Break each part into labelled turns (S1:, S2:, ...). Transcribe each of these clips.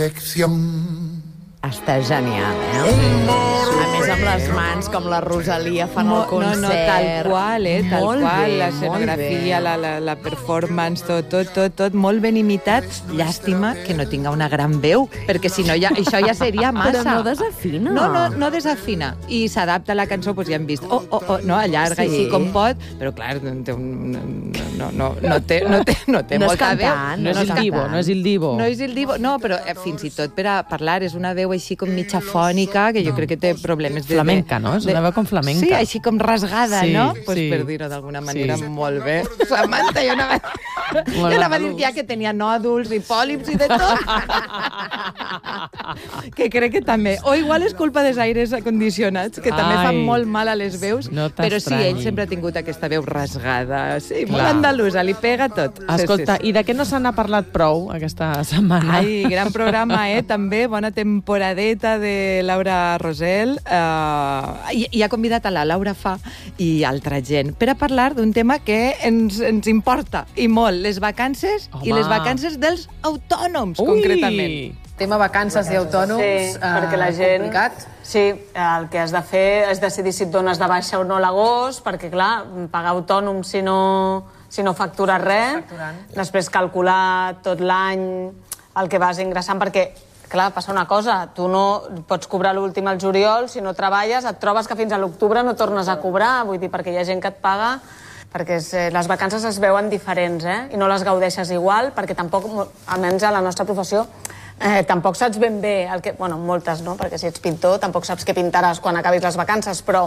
S1: Està genial, A més, amb les mans, com la Rosalia fan el concert.
S2: No, tal qual, tal qual. La escenografia,
S1: molt
S2: la performance, tot molt ben imitat. Llàstima que no tinga una gran veu, perquè si no això ja seria massa.
S1: Però no desafina.
S2: No desafina. I s'adapta a la cançó, doncs ja hem vist. No, allarga així com pot, però clar, no té molta veu.
S1: No és el divo.
S2: No és el divo, no, però fins i tot per a parlar és una veu així com mitja fònica, que jo crec que té problemes de...
S3: Flamenca, no? És una veu com flamenca.
S2: Sí, així com rasgada, no? Pues
S3: sí.
S2: per dir-ho d'alguna manera molt bé. Samantha, jo anava a dir ja que tenia nòduls i pòlips i de tot. Que crec que també. O igual és culpa dels aires acondicionats, que també fan molt mal a les veus, però sí, ell sempre ha tingut aquesta veu rasgada. Sí, molt andalusa, li pega tot.
S3: Escolta, i de què no se n'ha parlat prou aquesta setmana?
S2: Ai, gran programa, també. Bona temporadeta de Laura Rosell. I ha convidat a la Laura Fa i altra gent per a parlar d'un tema que ens importa i molt, les vacances i les vacances dels autònoms, concretament.
S4: Tema vacances i autònoms,
S5: perquè la gent...
S4: complicat.
S5: Sí, el que has de fer és decidir si et dones de baixa o no a l'agost, perquè, clar, pagar autònom si no factures res, després calcular tot l'any el que vas ingressant, perquè, clar, passa una cosa, tu no pots cobrar l'últim al juliol, si no treballes, et trobes que fins a l'octubre no tornes a cobrar, vull dir, perquè hi ha gent que et paga, perquè les vacances es veuen diferents, i no les gaudeixes igual, perquè tampoc, almenys a la nostra professió, tampoc saps ben bé, bueno, moltes no, perquè si ets pintor tampoc saps què pintaràs quan acabis les vacances, però...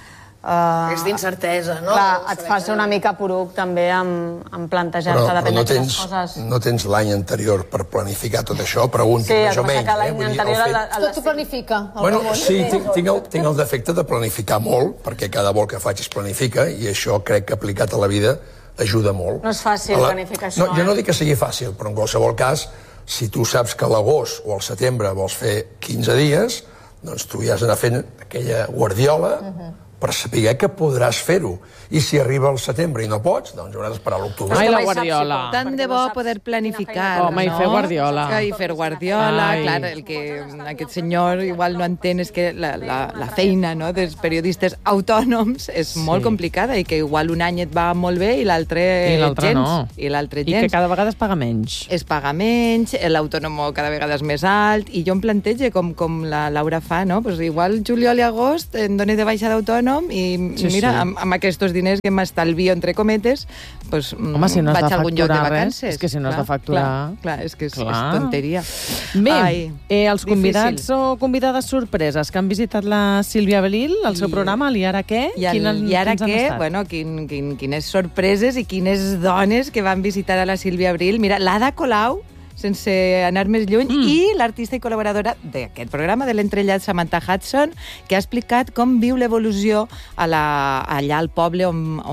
S4: És d'incertesa, no?
S5: Clar, et fa ser una mica poruc també amb plantejar-te, depèn de quines coses...
S6: No tens l'any anterior per planificar tot això? Pregunto, més o menys.
S5: Sí, l'any anterior...
S4: Tot ho planifica.
S6: Bueno, sí, tinc el defecte de planificar molt, perquè cada vol que faig es planifica, i això crec que aplicat a la vida ajuda molt.
S5: No és fàcil planificar això,
S6: Jo no dic que sigui fàcil, però en qualsevol cas, si tu saps que a l'agost o al setembre vols fer 15 dies, doncs tu ja has d'anar fent aquella guardiola per saber que podràs fer-ho. I si arriba al setembre i no pots, doncs hauràs d'esperar a l'octubre.
S3: Ai, la guardiola.
S2: Tant de bo poder planificar, no?
S3: Home, i fer guardiola.
S2: I fer guardiola, clar, el que aquest senyor igual no entén és que la feina dels periodistes autònoms és molt complicada i que igual un any et va molt bé i l'altre gens. I l'altre gens.
S3: I que cada vegada es paga menys.
S2: Es paga menys, l'autònom cada vegada és més alt, i jo em plantege com la Laura fa, no? Pues igual juliol i agost em dono de baixa d'autònom i mira, amb aquests diners que m'estalvio, entre cometes, doncs vaig a algun lloc de vacances.
S3: És que si no has de facturar...
S2: Clar, és que és tonteria.
S3: Bé, els convidats o convidades sorpreses que han visitat la Sílvia Abril, el seu programa, I ara què?
S2: I ara què? Bueno, quines sorpreses i quines dones que van visitar a la Sílvia Abril. Mira, l'Ada Colau, sense anar més lluny, i l'artista i col·laboradora d'aquest programa, de l'Entrellat, Samantha Hudson, que ha explicat com viu l'evolució allà al poble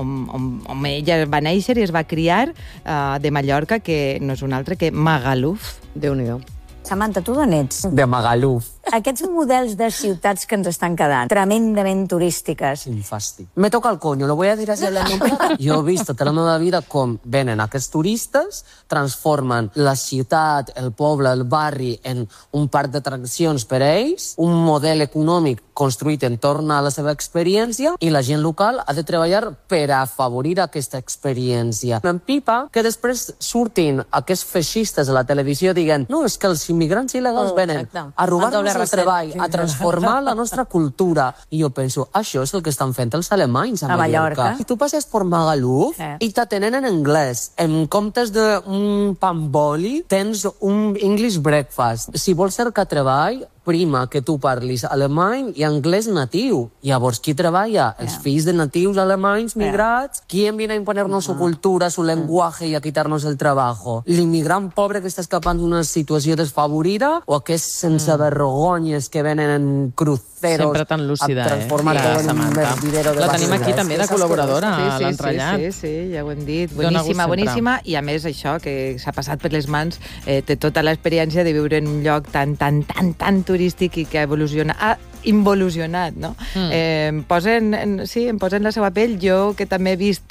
S2: on ella va néixer i es va criar, de Mallorca, que no és un altre que Magaluf.
S1: Déu-n'hi-do.
S7: Samantha, tu d'on ets?
S8: De Magaluf.
S7: Aquests models de ciutats que ens estan quedant, tremendament turístiques.
S8: Un fàstic. Me toca el coño, lo voy a dir así hablando. Jo he vist tota la meva vida com venen aquests turistes, transformen la ciutat, el poble, el barri en un parc d'atraccions per a ells, un model econòmic construït entorn a la seva experiència, i la gent local ha de treballar per afavorir aquesta experiència. Em pipa que després surtin aquests feixistes a la televisió dient no, és que els immigrants il·legals venen a robar-nos el treball, a transformar la nostra cultura. I jo penso, això és el que estan fent els alemanys a Mallorca. I tu passes per Magaluf i t'atenen en anglès. En comptes d'un pamboli, tens un English breakfast. Si vols cercar treball, prima que tu parlis alemany i anglès natiu. Llavors, qui treballa? Els fills de natius alemanys migrats. ¿Quién viene a imponernos su cultura, su lenguaje y a quitarnos el trabajo? L'immigrant pobre que està escapant d'una situació desfavorida o aquests sense vergonyes que venen en cruceros
S3: sempre tan lúcida,
S8: a transformar tot en un vertidero de
S3: la tenim aquí també de col·laboradora a l'Entrellat.
S2: Sí, ja ho hem dit. Boníssima. I a més això, que s'ha passat per les mans, té tota l'experiència de viure en un lloc tan turístic i que ha involucionat, no? Em posen la seva pell, jo que també he vist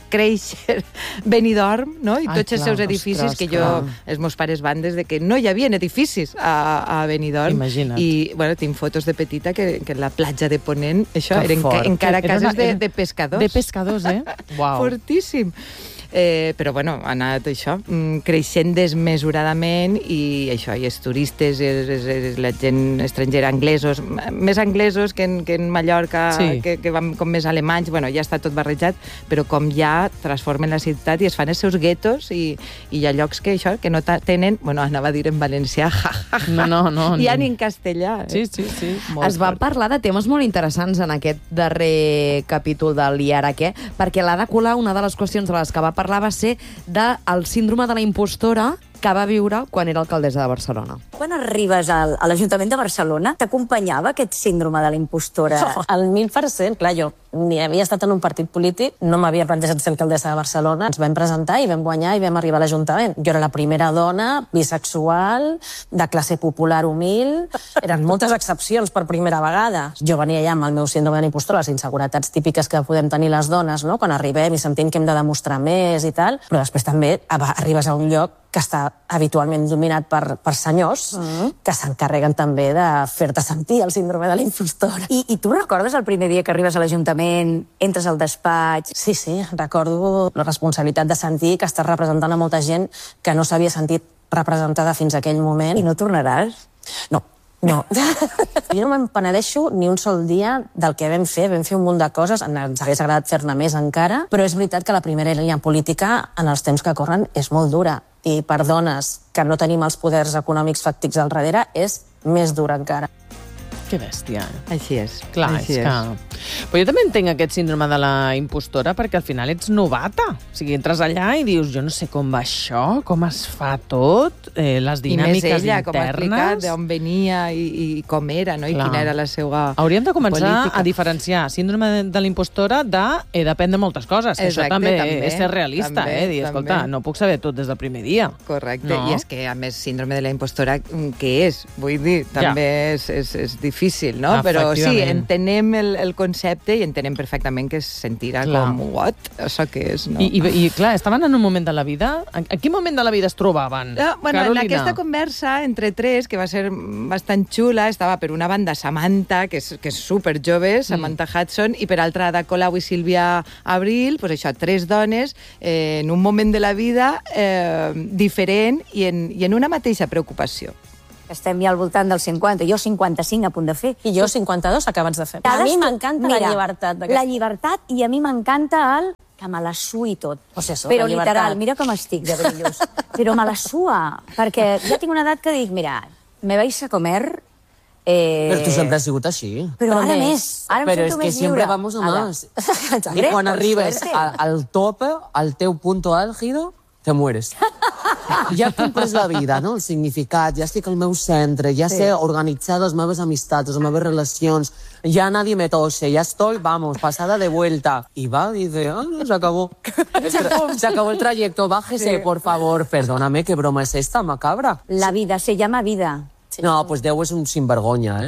S2: créixer Benidorm, no? I tots els seus edificis,
S3: ostres,
S2: que els meus pares van des de que no hi havia edificis a Benidorm.
S3: Imagina't.
S2: I, bueno, tinc fotos de petita que la platja de Ponent, això, eren encara cases de pescadors.
S3: De pescadors, Uau.
S2: Fortíssim. Però, bueno, ha anat això, creixent desmesuradament i això, i els turistes, la gent estrangera, anglesos, més anglesos que en Mallorca, que van com més alemanys, bueno, ja està tot barrejat, però com ja transformen la ciutat i es fan els seus guetos i hi ha llocs que això, que no tenen, bueno, anava a dir en valencià,
S3: no,
S2: ja ni en castellà.
S3: Sí.
S1: Es va parlar de temes molt interessants en aquest darrer capítol del I ara què, perquè l'Ada Colau, una de les qüestions de les que va parlar va ser del síndrome de la impostora que va viure quan era alcaldessa de Barcelona.
S7: Quan arribes a l'Ajuntament de Barcelona, t'acompanyava aquest síndrome de la impostora?
S5: Al 1000%, clar, jo ni havia estat en un partit polític, no m'havia plantejat ser alcaldessa de Barcelona, ens vam presentar i vam guanyar i vam arribar a l'Ajuntament. Jo era la primera dona bisexual, de classe popular humil, eren moltes excepcions per primera vegada. Jo venia ja amb el meu síndrome de la impostora, les inseguretats típiques que podem tenir les dones, no? Quan arribem i sentim que hem de demostrar més i tal, però després també arribes a un lloc que està habitualment dominat per senyors que s'encarreguen també de fer-te sentir el síndrome de la impostora.
S7: I tu recordes el primer dia que arribes a l'Ajuntament, entres al despatx?
S5: Sí, recordo la responsabilitat de sentir que estàs representant a molta gent que no s'havia sentit representada fins a aquell moment.
S7: I no tornaràs?
S5: No. Jo no me'n penedeixo ni un sol dia del que vam fer un munt de coses, ens hagués agradat fer-ne més encara, però és veritat que la primera línia política en els temps que corren és molt dura i per dones que no tenim els poders econòmics fàctics al darrere és més dura encara.
S3: Que bèstia.
S2: Així és.
S3: Clar, és que... Però jo també entenc aquest síndrome de la impostora perquè al final ets novata. O sigui, entres allà i dius, jo no sé com va això, com es fa tot, les dinàmiques internes...
S2: I més ella, com ha explicat, d'on venia i com era, no? I quina era la seva
S3: Hauríem de començar
S2: política.
S3: A diferenciar síndrome de la impostora depèn de moltes coses. Exacte, això també és ser realista, dir, escolta, no puc saber tot des del primer dia.
S2: Correcte, i és que, a més, síndrome de la impostora, què és? Vull dir, també és difícil, no? Però sí, entenem el concepte i entenem perfectament que es sentirà com, what? Això què és, no?
S3: I clar, estaven en un moment de la vida... En quin moment de la vida es trobaven,
S2: Carolina? En aquesta conversa, entre tres, que va ser bastant xula, estava per una banda Samantha, que és superjove, Samantha Hudson, i per altra Ada Colau i Sílvia Abril, pues això, tres dones en un moment de la vida diferent i en una mateixa preocupació.
S7: Estem ja al voltant dels 50, jo 55 a punt de fer.
S5: I jo 52 acabats de fer. A mi m'encanta la llibertat.
S7: La llibertat, i a mi m'encanta el que me la sui tot. Però literal, mira com estic de brillós. Però me la sua, perquè ja tinc una edat que dic, mira, me vais a comer...
S8: Però tu sempre has sigut així.
S7: Però ara més, ara em sento més lliure.
S8: Però és que siempre vamos a más. I quan arribes al tope, al teu punto álgido, te mueres. Ja he comprès la vida, no? El significat, ja estic al meu centre, ja sé organitzar les meves amistats, les meves relacions, ya nadie me tose, ya estoy, vamos, pasada de vuelta. Y va, dice, se acabó. Se acabó el trayecto, bájese, por favor. Perdóname, ¿qué broma es esta, macabra?
S7: La vida, se llama vida.
S8: No, pues Déu és un sinvergonya,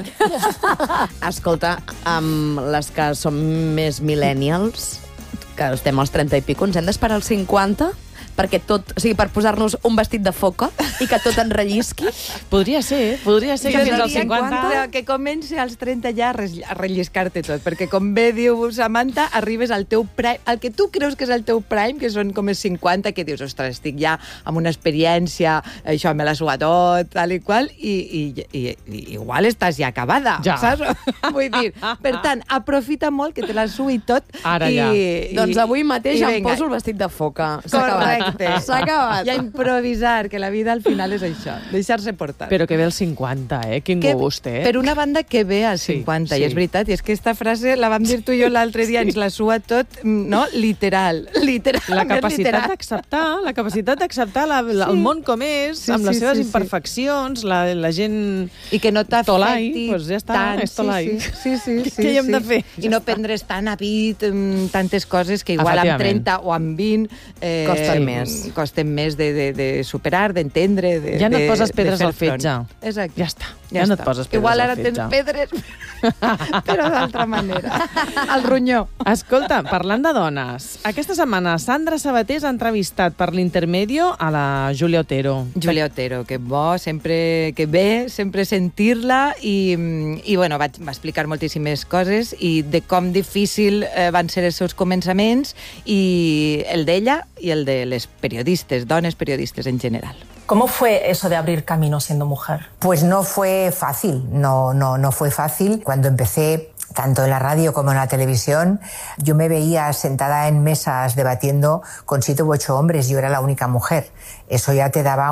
S1: Escolta, amb les que som més millennials, que estem als 30 i pico, ens hem d'esperar als 50 perquè tot, o sigui, per posar-nos un vestit de foca i que tot enrellisqui.
S3: Podria ser que fins als 50...
S2: Que comenci als 30 ja a relliscar-te tot, perquè com bé diu Samantha, arribes al teu prime, el que tu creus que és el teu prime, que són com els 50, que dius, ostres, estic ja amb una experiència, això me la sua tot, tal i qual, i igual estàs ja acabada, saps? Vull dir, per tant, aprofita molt que te la sui tot.
S3: Ara ja.
S1: Doncs avui mateix em poso el vestit de foca. S'ha acabat. S'ha acabat.
S2: I a improvisar, que la vida al final és això, deixar-se portar.
S3: Però que ve als 50, Quin gust,
S2: Per una banda, que ve als 50, i és veritat, i és que aquesta frase la vam dir tu i jo l'altre dia, ens la sua tot, no? Literal.
S3: La capacitat d'acceptar el món com és, amb les seves imperfeccions, la gent...
S2: I que no t'afecti
S3: doncs ja està,
S2: tant.
S3: és tolai.
S2: Sí.
S3: Què hi hem de fer?
S2: I no prendre's tan a pit tantes coses que igual amb 30 o amb 20 costen més de superar, d'entendre,
S3: ja no et poses pedres al fetge.
S2: Exacte.
S3: Ja està. Ja no et poses pedres
S2: Igual
S3: al
S2: ara tens
S3: fetge.
S2: pedres, però d'altra manera. El ronyó.
S3: Escolta, parlant de dones, aquesta setmana Sandra Sabatés ha entrevistat per l'Intermedio a la Júlia Otero.
S2: Júlia Otero, que bo, sempre que bé, sempre sentir-la i bueno, va explicar moltíssimes coses i de com difícil van ser els seus començaments i el d'ella i el de les periodistes, dones periodistes en general.
S9: ¿Cómo fue eso de abrir camino siendo mujer?
S10: Pues no fue fácil, no fue fácil. Cuando empecé, tanto en la radio como en la televisión, yo me veía sentada en mesas debatiendo con 7 u 8 hombres, yo era la única mujer. Eso ya te daba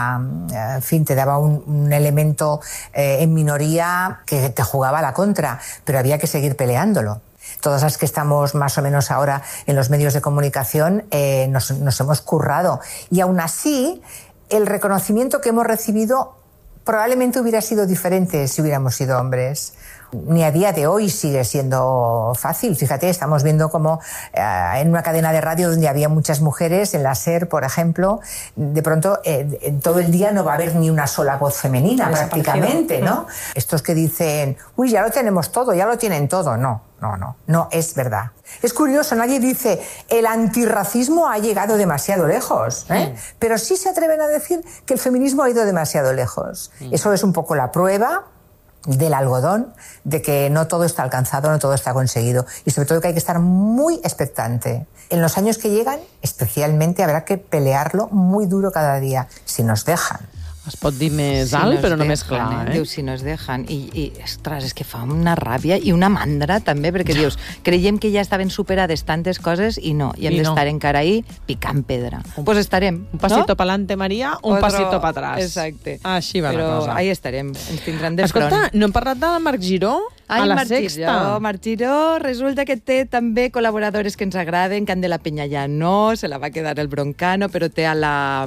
S10: te daba un elemento en minoría que te jugaba a la contra, pero había que seguir peleándolo. Todas las que estamos más o menos ahora en los medios de comunicación nos hemos currado. Y aún así, el reconocimiento que hemos recibido probablemente hubiera sido diferente si hubiéramos sido hombres. Ni a día de hoy sigue siendo fácil. Fíjate, estamos viendo como en una cadena de radio donde había muchas mujeres, en la SER, por ejemplo, de pronto todo el día no va a haber ni una sola voz femenina prácticamente, ¿no? Estos que dicen, uy, ya lo tenemos todo, ya lo tienen todo. No es verdad. Es curioso, nadie dice, el antirracismo ha llegado demasiado lejos, ¿eh? Pero sí se atreven a decir que el feminismo ha ido demasiado lejos. Eso es un poco la prueba del algodón, de que no todo está alcanzado, no todo está conseguido. Y sobre todo que hay que estar muy expectante. En los años que llegan, especialmente, habrá que pelearlo muy duro cada día, si nos dejan.
S3: Es pot dir més alt, però no més clar,
S2: Diu, si no es dejan. I, ostres, és que fa una ràbia i una mandra, també, perquè dius, creiem que ja estaven superades tantes coses i no, i hem d'estar encara ahí picant pedra. Pues estarem,
S3: Un pasito pa'lante, Maria, un pasito pa atrás.
S2: Exacte.
S3: Així va la cosa.
S2: Però ahí estarem, ens tindran de front.
S3: Escolta, no hem parlat de Marc Giró? A la Sexta.
S2: Marc Giró resulta que té també col·laboradores que ens agraden, Candela Peña ja no, se la va quedar el Broncano, però té a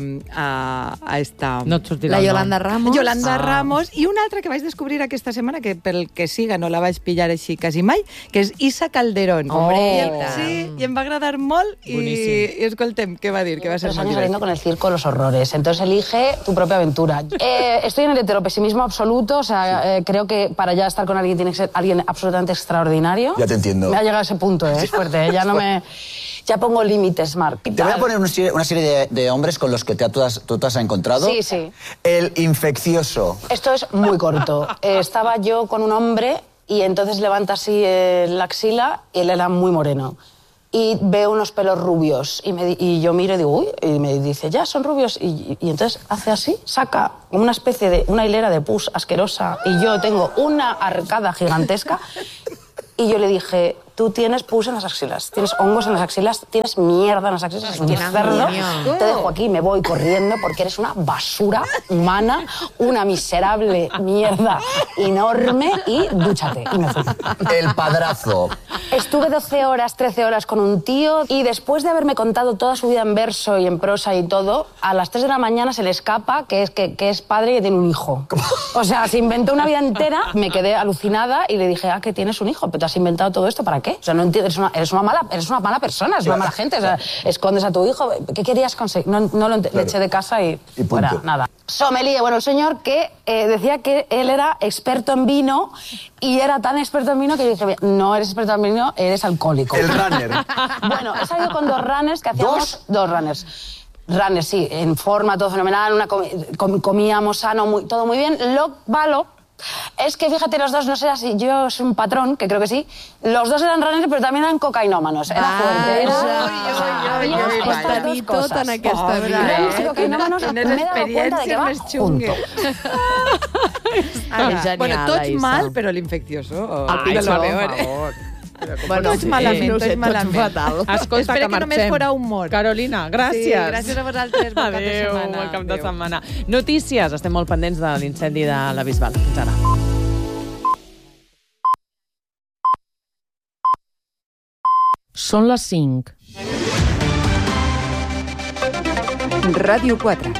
S2: esta...
S3: No et sortirà
S1: La
S3: el nom.
S1: Yolanda Ramos.
S2: Yolanda Ramos, i una altra que vaig descobrir aquesta setmana, que pel que siga no la vaig pillar així quasi mai, que és Isa Calderón. Sí, i em va agradar molt i escoltem, què va dir? Que va ser
S11: 3
S2: molt
S11: años
S2: divertit.
S11: saliendo con el circo de los horrores. Entonces elige tu propia aventura. Estoy en el heteropesimismo absoluto. O sea, creo que para ya estar con alguien tiene que ser alguien absolutamente extraordinario.
S12: Ya te entiendo.
S11: Me ha llegado a ese punto, es fuerte. Ya no me... Ya pongo límites, Marc.
S12: Te voy a poner una serie de hombres con los que tú te has encontrado.
S11: Sí, sí.
S12: El infeccioso.
S11: Esto es muy corto. Estaba yo con un hombre y entonces levanta así la axila y él era muy moreno. Y veo unos pelos rubios y yo miro y digo, uy, y me dice, ya, son rubios. Y entonces hace así, saca una especie de, una hilera de pus asquerosa y yo tengo una arcada gigantesca. Y yo le dije, tú tienes pus en las axilas, tienes hongos en las axilas, tienes mierda en las axilas, eres un cerdo. Te dejo aquí, me voy corriendo porque eres una basura humana, una miserable mierda enorme y dúchate. Y me fui.
S12: El padrazo.
S11: Estuve 12 horas, 13 horas con un tío y después de haberme contado toda su vida en verso y en prosa y todo, a las 3 de la mañana se le escapa que es padre y que tiene un hijo. O sea, se inventó una vida entera, me quedé alucinada y le dije, que tienes un hijo, pero te has inventado todo esto, ¿para qué? O sea, no entiendo, eres una mala persona, eres una mala gente, o sea, escondes a tu hijo, ¿qué querías conseguir? No lo le eché de casa y fuera, nada. Sommelier, bueno, el señor que decía que él era experto en vino y era tan experto en vino que yo dije, no eres experto en vino, eres alcohólico.
S12: El runner.
S11: Bueno, he salido con 2 runners que hacíamos... ¿Dos runners? Runners, sí, en forma, todo fenomenal, comíamos sano, todo muy bien. Lo malo es que, fíjate, los dos, no sé si yo soy un patrón, que creo que sí, los dos eran runners, però també eren cocainòmanos. Era fuerte.
S1: Tenir tot en aquesta vida.
S11: Runners i cocainòmanos, m'he dado cuenta de que va junto.
S2: Bueno, tots mal, però l'infeccioso.
S3: Ai, per favor.
S2: Bueno, tots malament, tots malament.
S3: Fatal. Escolta,
S2: espera que només fora humor.
S3: Carolina, gràcies.
S2: Sí, gràcies a vosaltres. Bon cap de
S3: Adéu,
S2: setmana.
S3: bon cap de setmana. Notícies, estem molt pendents de l'incendi de la Bisbal. Fins ara.
S13: Són les 5.
S14: Ràdio 4.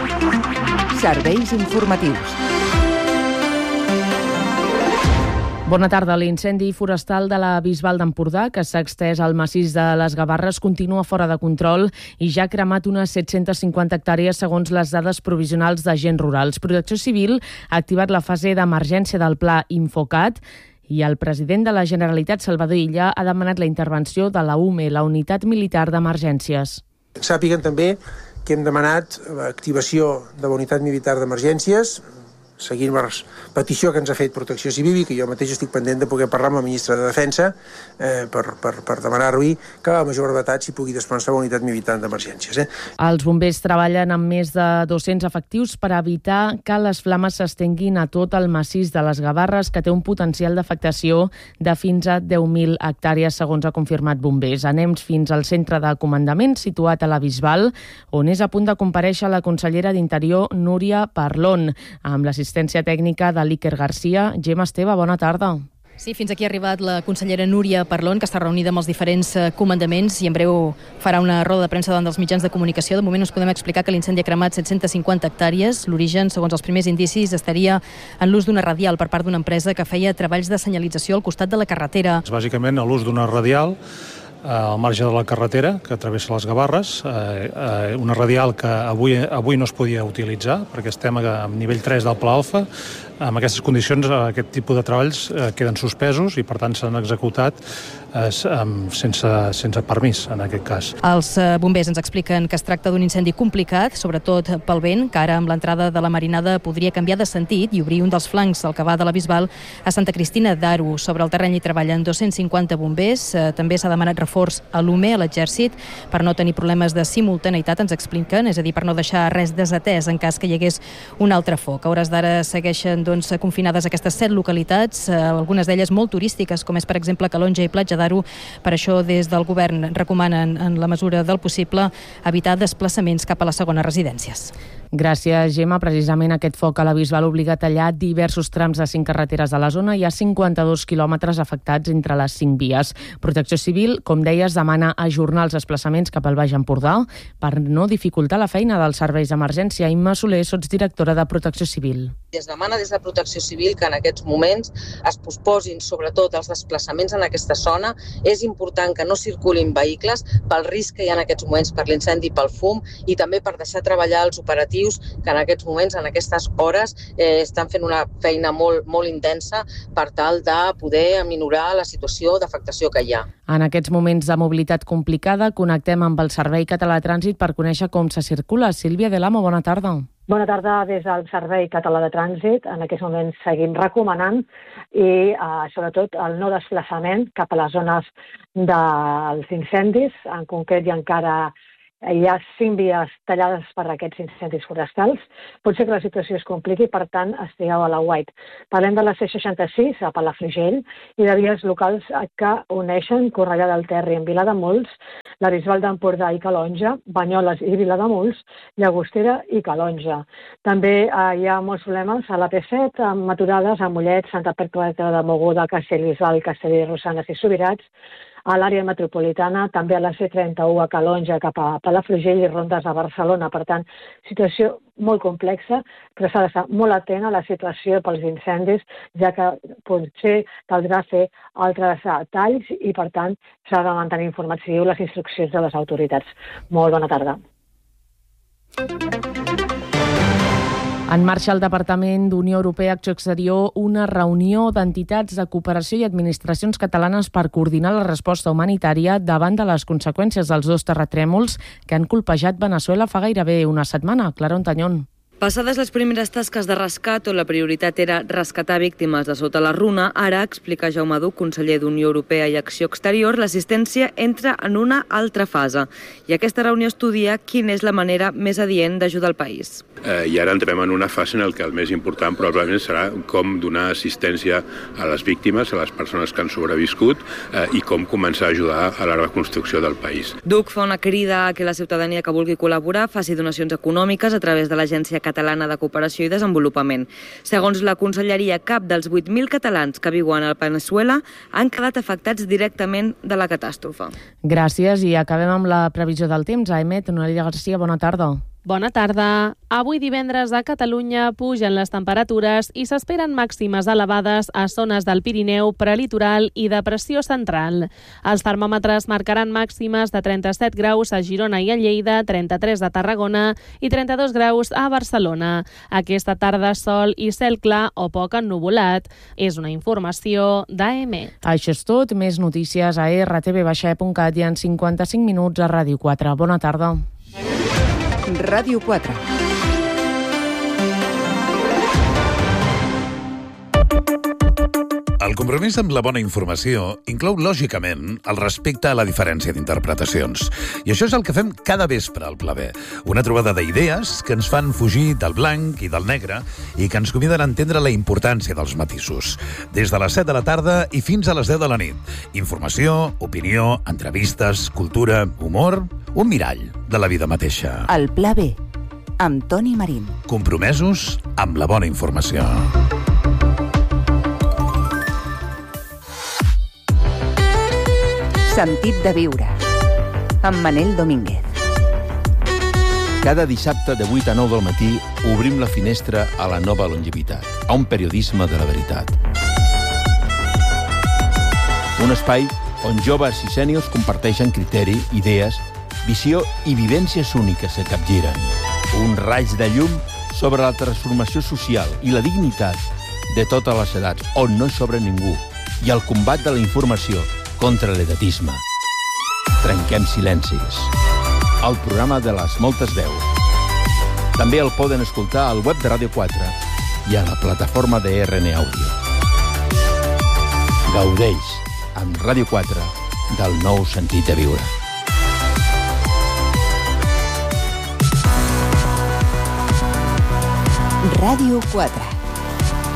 S14: Serveis informatius.
S13: Bona tarda. L'incendi forestal de la Bisbal d'Empordà, que s'ha extès al massís de les Gavarres, continua fora de control i ja ha cremat unes 750 hectàrees segons les dades provisionals d'agents rurals. Protecció Civil ha activat la fase d'emergència del pla Infocat i el president de la Generalitat, Salvador Illa, ha demanat la intervenció de la UME, la Unitat Militar d'Emergències.
S15: Sàpiguen també que hem demanat l'activació de la Unitat Militar d'Emergències, seguint la petició que ens ha fet Protecció Civil i que jo mateix estic pendent de poder parlar amb el ministre de Defensa per demanar-li que a major brevetat s'hi pugui desplaçar la Unitat Militar d'Emergències.
S13: Els bombers treballen amb més de 200 efectius per evitar que les flames s'estenguin a tot el massís de les Gavarres, que té un potencial d'afectació de fins a 10.000 hectàrees, segons ha confirmat bombers. Anem fins al centre de comandament situat a la Bisbal, on és a punt de comparèixer la consellera d'Interior, Núria Parlon, amb l'assistència tècnica de l'Iker Garcia. Gemma Esteve, bona tarda.
S16: Sí, fins aquí ha arribat la consellera Núria Parlon, que està reunida amb els diferents comandaments i en breu farà una roda de premsa davant dels mitjans de comunicació. De moment us podem explicar que l'incendi ha cremat 750 hectàrees. L'origen, segons els primers indicis, estaria en l'ús d'una radial per part d'una empresa que feia treballs de senyalització al costat de la carretera.
S17: Bàsicament, l'ús d'una radial al marge de la carretera que travessa les Gavarres, una radial que avui no es podia utilitzar perquè estem a nivell 3 del Pla Alfa. Amb aquestes condicions aquest tipus de treballs queden suspesos i per tant s'han executat sense permís en aquest cas.
S16: Els bombers ens expliquen que es tracta d'un incendi complicat, sobretot pel vent, que ara amb l'entrada de la marinada podria canviar de sentit i obrir un dels flancs al Cavà de la Bisbal a Santa Cristina d'Aro. Sobre el terreny hi treballen 250 bombers. També s'ha demanat reforç a l'UME, a l'exèrcit, per no tenir problemes de simultaneïtat, ens expliquen, és a dir, per no deixar res desatès en cas que hi hagués un altre foc. A hores d'ara segueixen confinades aquestes 7 localitats, algunes d'elles molt turístiques, com és per exemple Calonja i Platja d'Aro. Per això des del govern recomanen, en la mesura del possible, evitar desplaçaments cap a les segones residències.
S13: Gràcies, Gemma. Precisament aquest foc a la Bisbal obliga a tallar diversos trams de 5 carreteres de la zona. Hi ha 52 quilòmetres afectats entre les 5 vies. Protecció Civil, com deies, demana ajornar els desplaçaments cap al Baix Empordà per no dificultar la feina dels serveis d'emergència. Imma Soler, sotsdirectora de Protecció Civil.
S18: Es demana des de Protecció Civil que en aquests moments es posposin sobretot els desplaçaments en aquesta zona. És important que no circulin vehicles pel risc que hi ha en aquests moments per l'incendi i pel fum i també per deixar treballar els operatius que en aquests moments, en aquestes hores, estan fent una feina molt intensa per tal de poder aminorar la situació d'afectació que hi ha.
S13: En aquests moments de mobilitat complicada, connectem amb el Servei Català de Trànsit per conèixer com se circula. Sílvia Delamo, bona tarda.
S19: Bona tarda des del Servei Català de Trànsit. En aquests moments seguim recomanant i sobretot el no desplaçament cap a les zones dels incendis. En concret hi ha encara hi ha 5 vies tallades per aquests incendis forestals. Pot ser que la situació es compliqui, per tant, estigueu a la White. Parlem de la C66 a Palafrugell i de vies locals que uneixen Cornellà del Terri amb Vilademuls, la Bisbal d'Empordà i Calonja, Banyoles i Vilademuls, Llagostera i Calonja. També hi ha molts problemes a la P7, amb aturades a Mollet, Santa Perpètua de Mogoda, Castellbisbal, Castellví, Rosanes i Subirats, a l'àrea metropolitana, també a la C31 a Calonja cap a Palafrugell i Rondes a Barcelona. Per tant, situació molt complexa, però s'ha d'estar molt atent a la situació pels incendis, ja que potser caldrà fer altres talls i, per tant, s'ha de mantenir informats, seguiu les instruccions de les autoritats. Molt bona tarda.
S13: En marxa el Departament d'Unió Europea Acció Exterior una reunió d'entitats de cooperació i administracions catalanes per coordinar la resposta humanitària davant de les conseqüències dels 2 terratrèmols que han colpejat Veneçuela fa gairebé una setmana. Clara Ontañón.
S20: Passades les primeres tasques de rescat, on la prioritat era rescatar víctimes de sota la runa, ara, explica Jaume Duc, conseller d'Unió Europea i Acció Exterior, l'assistència entra en una altra fase. I aquesta reunió estudia quina és la manera més adient d'ajudar el país.
S21: I ara entrem en una fase en què el més important probablement serà com donar assistència a les víctimes, a les persones que han sobreviscut i com començar a ajudar a la reconstrucció del país.
S20: Duc fa una crida a que la ciutadania que vulgui col·laborar faci donacions econòmiques a través de l'Agència Catalana de Cooperació i Desenvolupament. Segons la Conselleria, cap dels 8.000 catalans que viuen a Veneçuela han quedat afectats directament de la catàstrofe.
S13: Gràcies i acabem amb la previsió del temps. Aemet, Noelia Garcia, bona tarda. Bona tarda. Avui divendres a Catalunya pugen les temperatures i s'esperen màximes elevades a zones del Pirineu, prelitoral i depressió central. Els termòmetres marcaran màximes de 37 graus a Girona i a Lleida, 33 a Tarragona i 32 graus a Barcelona. Aquesta tarda sol i cel clar o poc ennuvolat. És una informació d'AM.
S4: Això és tot. Més notícies a rtv.cat i en 55 minuts a Ràdio 4. Bona tarda.
S14: Ràdio 4.
S22: El compromís amb la bona informació inclou, lògicament, el respecte a la diferència d'interpretacions. I això és el que fem cada vespre al Pla B. Una trobada d'idees que ens fan fugir del blanc i del negre i que ens conviden a entendre la importància dels matisos. Des de les 7 de la tarda i fins a les 10 de la nit. Informació, opinió, entrevistes, cultura, humor, un mirall de la vida mateixa.
S14: El Pla B, amb Toni Marín.
S22: Compromesos amb la bona informació.
S14: Sentit de viure, amb Manel Domínguez.
S23: Cada dissabte de 8 a 9 del matí obrim la finestra a la nova longevitat, a un periodisme de la veritat. Un espai on joves i sèniors comparteixen criteri, idees, visió i vivències úniques que capgiren. Un raig de llum sobre la transformació social i la dignitat de totes les edats, on no hi sobra ningú, i el combat de la informació contra l'edatisme. Trenquem silencis. El programa de les moltes veus. També el poden escoltar al web de Ràdio 4 i a la plataforma de RN Àudio. Gaudeix amb Ràdio 4 del nou sentit de viure.
S14: Ràdio 4.